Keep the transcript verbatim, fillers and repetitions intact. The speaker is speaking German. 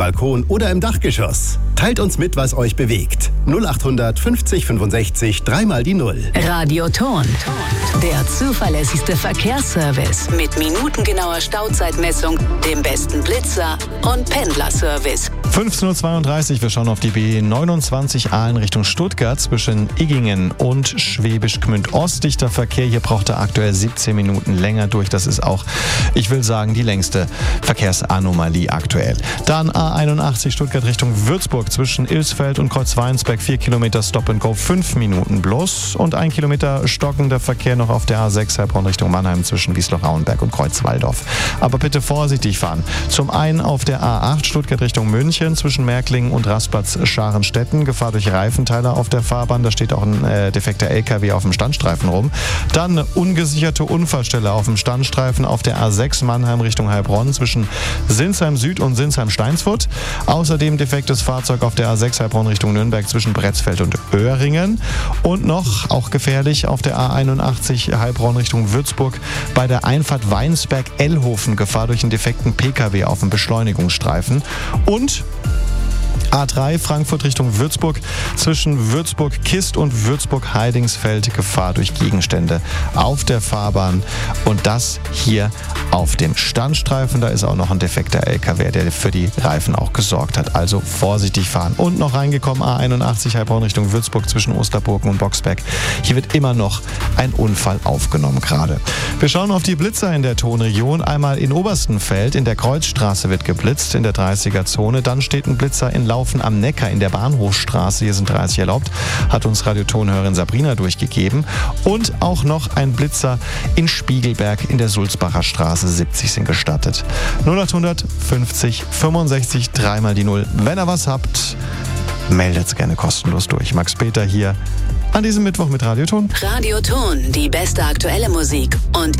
Balkon oder im Dachgeschoss. Teilt uns mit, was euch bewegt. null acht fünfzig fünfundsechzig dreimal die Null. Radioton. Der zuverlässigste Verkehrsservice mit minutengenauer Stauzeitmessung, dem besten Blitzer und Pendlerservice. fünfzehn Uhr zweiunddreißig, wir schauen auf die B neunundzwanzig A in Richtung Stuttgart zwischen Iggingen und Schwäbisch Gmünd Ost. Dichter Verkehr, hier braucht er aktuell siebzehn Minuten länger durch. Das ist auch, ich will sagen, die längste Verkehrsanomalie aktuell. Dann A einundachtzig Stuttgart Richtung Würzburg zwischen Ilsfeld und Kreuzweinsberg, vier Kilometer Stop and Go, fünf Minuten bloß. Und ein Kilometer stockender Verkehr noch auf der A sechs Heilbronn Richtung Mannheim zwischen Wiesloch-Auenberg und Kreuzwaldorf. Aber bitte vorsichtig fahren. Zum einen auf der A acht Stuttgart Richtung München zwischen Märklingen und Rastplatz Scharenstetten. Gefahr durch Reifenteiler auf der Fahrbahn. Da steht auch ein äh, defekter L K W auf dem Standstreifen rum. Dann eine ungesicherte Unfallstelle auf dem Standstreifen auf der A sechs Mannheim Richtung Heilbronn zwischen Sinsheim Süd und Sinsheim Steinsfurt. Außerdem defektes Fahrzeug auf der A sechs Heilbronn Richtung Nürnberg zwischen Bretzfeld und Öhringen. Und noch, auch gefährlich, auf der A einundachtzig Heilbronn Richtung Würzburg bei der Einfahrt Weinsberg-Ellhofen. Gefahr durch einen defekten P K W auf dem Beschleunigungsstreifen. Und A drei Frankfurt Richtung Würzburg zwischen Würzburg-Kist und Würzburg-Heidingsfeld. Gefahr durch Gegenstände auf der Fahrbahn. Und das hier auf dem Standstreifen. Da ist auch noch ein defekter L K W, der für die Reifen auch gesorgt hat. Also vorsichtig fahren. Und noch reingekommen A einundachtzig Heilbronn Richtung Würzburg zwischen Osterburgen und Boxberg. Hier wird immer noch ein Unfall aufgenommen gerade. Wir schauen auf die Blitzer in der Tonregion. Einmal in Oberstenfeld in der Kreuzstraße wird geblitzt in der dreißiger Zone. Dann steht ein Blitzer in Laufen am Neckar in der Bahnhofstraße. Hier sind dreißig erlaubt. Hat uns Radiotonhörerin Sabrina durchgegeben. Und auch noch ein Blitzer in Spiegelberg in der Sulzbacher Straße. siebzig sind gestattet. null acht fünfzig fünfundsechzig dreimal die Null. Wenn ihr was habt, meldet es gerne kostenlos durch. Max Peter hier an diesem Mittwoch mit Radioton. Radioton, die beste aktuelle Musik und